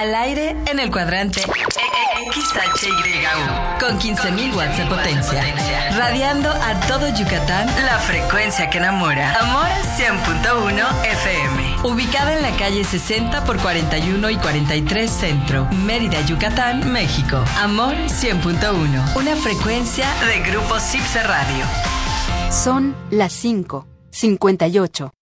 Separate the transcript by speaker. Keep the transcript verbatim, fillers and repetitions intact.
Speaker 1: Al aire en el cuadrante X H Y U con quince mil watts de potencia, radiando a todo Yucatán la frecuencia que enamora. Amor cien punto uno F M. Ubicada en la calle sesenta por cuarenta y uno y cuarenta y tres Centro, Mérida, Yucatán, México. Amor cien punto uno, una frecuencia de Grupo Cipse Radio.
Speaker 2: Son las cinco cincuenta y ocho.